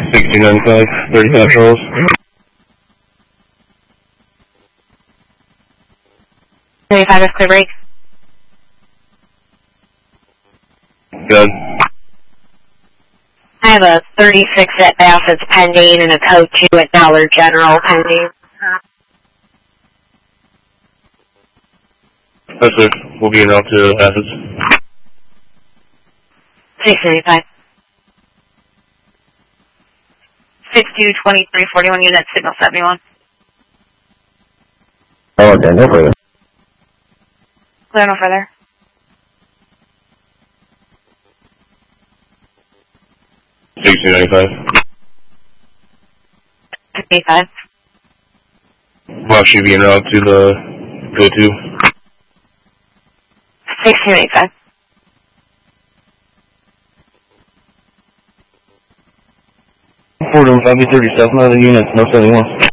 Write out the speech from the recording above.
1695, 35 Charles. Is clear break. Good. I have a 36 at Bassett's pending and a code 2 at Dollar General pending. That's it. We'll be out to Athens. 695. 622341 units, signal 71. Oh, okay, no further. Clear no further. $1695. 65. We'll actually be out to the go-to. 1685. Fordham 537, other units, no 71.